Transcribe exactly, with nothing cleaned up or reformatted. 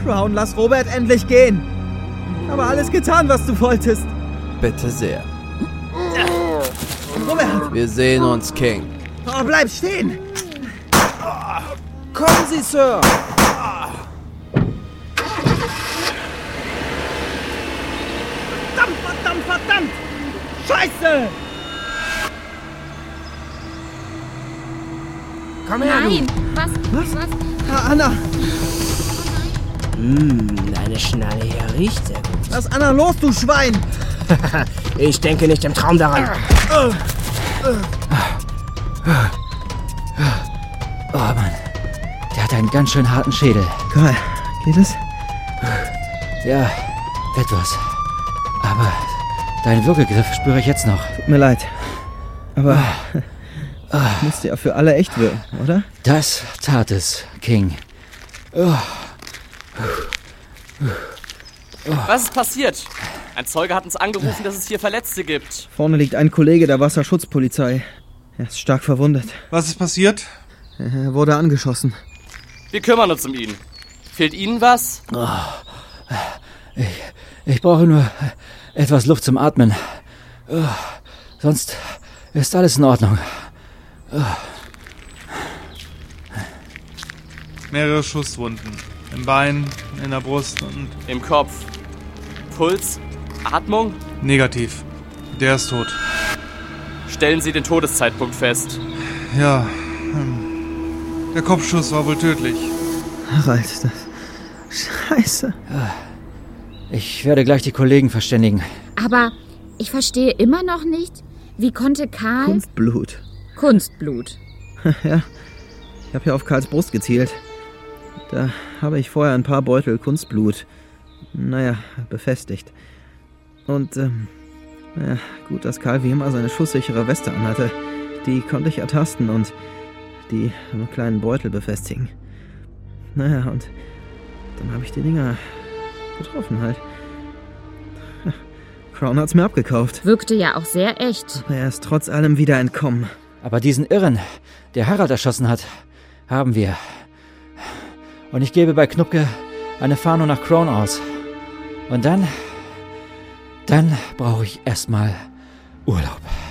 Crown, lass Robert endlich gehen. Aber alles getan, was du wolltest. Bitte sehr. Robert! Wir sehen uns, King. Oh, bleib stehen! Kommen Sie, Sir! Verdammt, verdammt, verdammt! Scheiße! Komm her, Nein! Was? Was? Was? Ah, Anna! Mmh, deine Schnalle hier riecht sehr gut. Lass Anna los, du Schwein! Ich denke nicht im Traum daran. Oh Mann, der hat einen ganz schön harten Schädel. Karl, geht es? Ja, etwas. Aber deinen Würgegriff spüre ich jetzt noch. Tut mir leid. Aber musste ja für alle echt wirken, oder? Das tat es, King. Oh. Was ist passiert? Ein Zeuge hat uns angerufen, dass es hier Verletzte gibt. Vorne liegt ein Kollege der Wasserschutzpolizei. Er ist stark verwundet. Was ist passiert? Er wurde angeschossen. Wir kümmern uns um ihn. Fehlt Ihnen was? Oh. Ich, ich brauche nur etwas Luft zum Atmen. Oh. Sonst ist alles in Ordnung. Oh. Mehrere Schusswunden. Im Bein, in der Brust und... Im Kopf. Puls? Atmung? Negativ. Der ist tot. Stellen Sie den Todeszeitpunkt fest. Ja. Der Kopfschuss war wohl tödlich. Harald, das... Scheiße. Ich werde gleich die Kollegen verständigen. Aber ich verstehe immer noch nicht, wie konnte Karl... Kunstblut. Kunstblut. Ja, ich habe ja auf Karls Brust gezielt. Da habe ich vorher ein paar Beutel Kunstblut, naja, befestigt. Und, ähm, ja, gut, dass Karl wie immer seine schusssichere Weste anhatte. Die konnte ich ertasten und die im kleinen Beutel befestigen. Naja, und dann habe ich die Dinger getroffen halt. Crown hat's mir abgekauft. Wirkte ja auch sehr echt. Aber er ist trotz allem wieder entkommen. Aber diesen Irren, der Harald erschossen hat, haben wir. Und ich gebe bei Knupke eine Fahndung nach Crown aus. Und dann, dann brauche ich erstmal Urlaub.